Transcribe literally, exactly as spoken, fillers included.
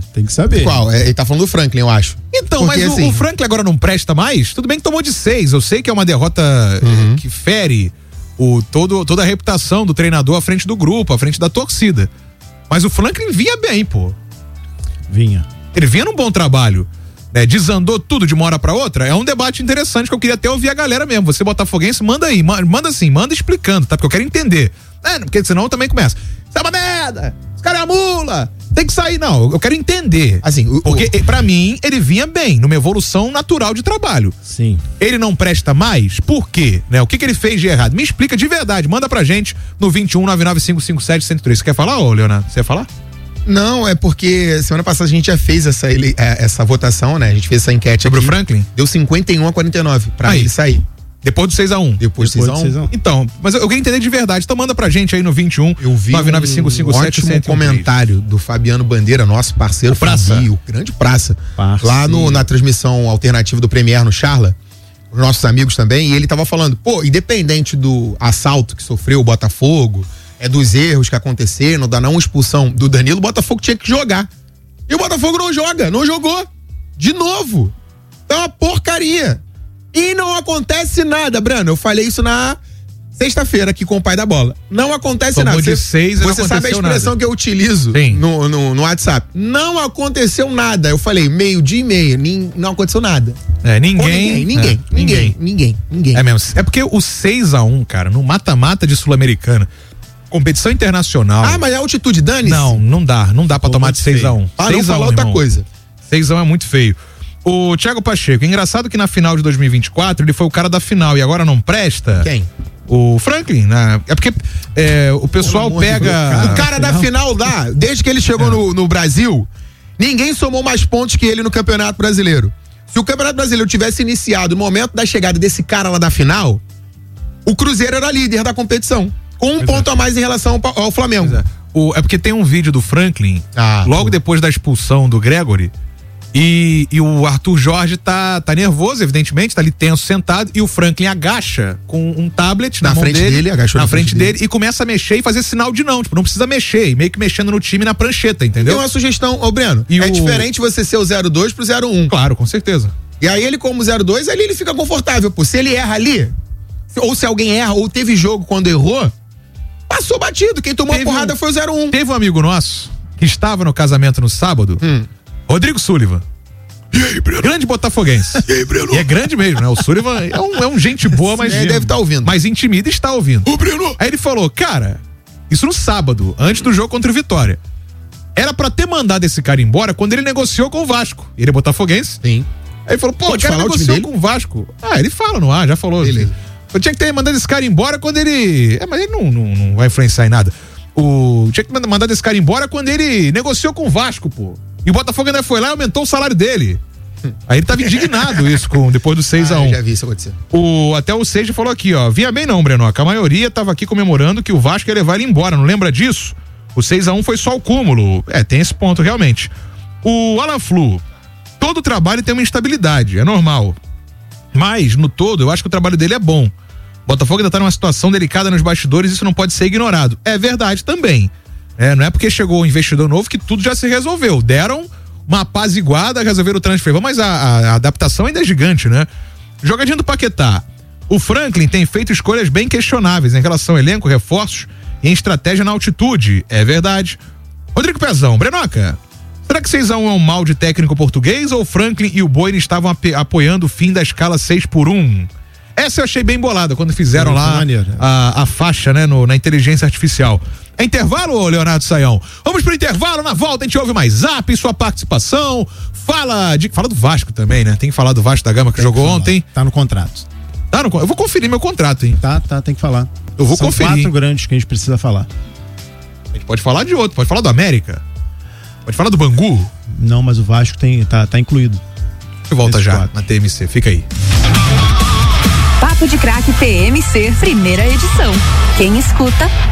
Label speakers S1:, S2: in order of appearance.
S1: Tem que saber.
S2: Qual? É, ele tá falando do Franklin, eu acho.
S3: Então, Porque, mas o, assim, o Franklin agora não presta mais? Tudo bem que tomou de seis. Eu sei que é uma derrota uhum. que fere o, todo, toda a reputação do treinador à frente do grupo, à frente da torcida. Mas o Franklin vinha bem, pô.
S1: Vinha.
S3: Ele vinha num bom trabalho. Né? Desandou tudo de uma hora pra outra. É um debate interessante que eu queria até ouvir a galera mesmo. Você botafoguense, manda aí. Manda assim, manda explicando, tá? Porque eu quero entender. É, porque senão eu também começo. Isso é uma merda! Esse cara é mula! Tem que sair, não. Eu quero entender.
S2: Assim, o,
S3: porque,
S2: o...
S3: pra mim, ele vinha bem, numa evolução natural de trabalho.
S1: Sim.
S3: Ele não presta mais? Por quê? Né? O que, que ele fez de errado? Me explica de verdade. Manda pra gente no vinte e um, nove nove cinco cinco sete, cento e três. Você quer falar, ô Leonardo? Você quer falar?
S2: Não, é porque semana passada a gente já fez essa, ele, essa votação, né? A gente fez essa enquete
S3: sobre
S2: aqui.
S3: o Franklin?
S2: Deu cinquenta e um a quarenta e nove pra
S3: aí.
S2: ele sair.
S3: Depois do seis a um.
S2: Depois, Depois do seis a um.
S3: Então, mas eu, eu queria entender de verdade. Então manda pra gente aí no vinte e um, nove nove cinco cinco sete,
S2: um ótimo comentário do Fabiano Bandeira, nosso parceiro,
S3: o Praça.
S2: Fabi, o grande Praça.
S1: Parceiro.
S2: Lá no, na transmissão alternativa do Premier no Charla, os nossos amigos também, e ele tava falando, pô, independente do assalto que sofreu o Botafogo, é dos erros que aconteceram, da não expulsão do Danilo, o Botafogo tinha que jogar. E o Botafogo não joga, não jogou. De novo. É uma porcaria. E não acontece nada, Brano. Eu falei isso na sexta-feira aqui com o pai da bola. Não acontece
S3: Tomou
S2: nada.
S3: De
S2: você
S3: seis,
S2: você sabe a expressão
S3: nada.
S2: que eu utilizo no, no, no WhatsApp. Não aconteceu nada. Eu falei meio-dia e meia. Nin, não aconteceu nada.
S3: É, ninguém.
S2: ninguém, ninguém,
S3: é,
S2: ninguém, ninguém, ninguém, ninguém.
S3: É mesmo. É porque o seis a um, cara, no mata-mata de Sul-Americana, competição internacional.
S2: Ah, mas é altitude, dane-se?
S3: Não, não dá. Não dá pra tomar de seis a um.
S2: Ah, não falar outra coisa.
S3: seis a um é muito feio. O Thiago Pacheco, engraçado que na final de dois mil e vinte e quatro ele foi o cara da final e agora não presta.
S2: Quem?
S3: O Franklin, né? É porque é, o pessoal pega.
S2: Deus, cara. O cara da final dá, desde que ele chegou é. no, no Brasil, ninguém somou mais pontos que ele no Campeonato Brasileiro. Se o Campeonato Brasileiro tivesse iniciado no momento da chegada desse cara lá da final, o Cruzeiro era líder da competição. Com um pois ponto é. a mais em relação ao, ao Flamengo.
S3: É. O, é porque tem um vídeo do Franklin, ah, logo pô. depois da expulsão do Gregory. E, e o Arthur Jorge tá, tá nervoso, evidentemente, tá ali tenso, sentado, e o Franklin agacha com um tablet na, na mão
S2: frente
S3: dele,
S2: dele agachou
S3: na,
S2: na
S3: frente,
S2: frente
S3: dele,
S2: dele
S3: e começa a mexer e fazer sinal de não, tipo, não precisa mexer, e meio que mexendo no time na prancheta, entendeu?
S2: Tem uma sugestão, ô Breno, e é o... diferente você ser o zero dois pro zero um.
S3: Claro, com certeza.
S2: E aí ele como zero dois, ali ele fica confortável, pô, se ele erra ali, ou se alguém erra, ou teve jogo quando errou, passou batido, quem tomou teve a porrada um, foi o zero um.
S3: Teve um amigo nosso, que estava no casamento no sábado, hum. Rodrigo Sullivan.
S2: E aí, Breno?
S3: Grande botafoguense.
S2: E aí, Breno?
S3: E é grande mesmo, né? O Sullivan é um, é um gente boa, mas.
S2: Ele deve estar tá ouvindo.
S3: Mas intimida e está ouvindo.
S2: Ô, Breno!
S3: Aí ele falou, cara, isso no sábado, antes do jogo contra o Vitória. Era pra ter mandado esse cara embora quando ele negociou com o Vasco. Ele é botafoguense?
S2: Sim.
S3: Aí ele falou, pô,
S2: Pode
S3: o cara
S2: falar
S3: negociou
S2: o
S3: com o Vasco. Ah, ele fala no ar, já falou.
S2: Beleza.
S3: Eu tinha que ter mandado esse cara embora quando ele. É, mas ele não, não, não vai influenciar em nada. O... Tinha que ter mandado esse cara embora quando ele negociou com o Vasco, pô. E o Botafogo ainda foi lá e aumentou o salário dele. Aí ele tava indignado isso com, depois do seis a um.
S2: Ah, já vi isso acontecer.
S3: O, até o Seiji falou aqui, ó. Vinha bem não, Brenoca. A maioria tava aqui comemorando que o Vasco ia levar ele embora. Não lembra disso? O seis a um foi só o cúmulo. É, tem esse ponto, realmente. O Alan Flu. Todo trabalho tem uma instabilidade, é normal. Mas, no todo, eu acho que o trabalho dele é bom. O Botafogo ainda tá numa situação delicada nos bastidores, isso não pode ser ignorado. É verdade também. É, não é porque chegou o investidor novo que tudo já se resolveu. Deram uma apaziguada, resolveram o transfer, mas a, a, a adaptação ainda é gigante, né? Jogadinho do Paquetá. O Franklin tem feito escolhas bem questionáveis em relação ao elenco, reforços e em estratégia na altitude. É verdade. Rodrigo Pezão, Brenoca, será que seis a um é um mal de técnico português ou o Franklin e o Boine estavam ap- apoiando o fim da escala seis por um? Essa eu achei bem bolada quando fizeram lá a, a faixa, né, no, na inteligência artificial. É intervalo, Leonardo Saião? Vamos pro intervalo, na volta a gente ouve mais zap, sua participação, fala de, fala do Vasco também, né? Tem que falar do Vasco da Gama que tem jogou que ontem.
S1: Tá no contrato.
S3: Tá no, eu vou conferir meu contrato, hein?
S1: Tá, tá, tem que falar.
S3: Eu vou
S1: São
S3: conferir.
S1: quatro grandes que a gente precisa falar.
S3: A gente pode falar de outro, pode falar do América, pode falar do Bangu.
S1: Não, mas o Vasco tem, tá, tá incluído.
S3: E volta já quatro. Na T M C, fica aí.
S4: Papo de Craque T M C, primeira edição. Quem escuta,